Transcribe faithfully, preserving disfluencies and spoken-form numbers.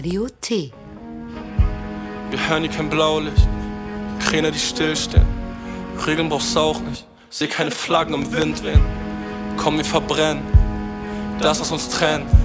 Radio T. Wir hören hier kein Blaulicht, Kräne, die stillstehen. Regeln brauchst du auch nicht, seh keine Flaggen im Wind wehen. Komm, wir verbrennen das, was uns trennt.